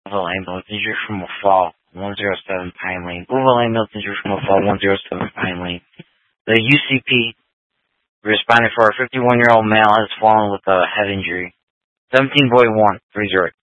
Louisville ambulance injured from a fall, 107 Pine Lane. Louisville ambulance injured from a fall, 107 Pine Lane. The UCP responded for a 51-year-old male has fallen with a head injury. 17 boy 1, 3 Zurich.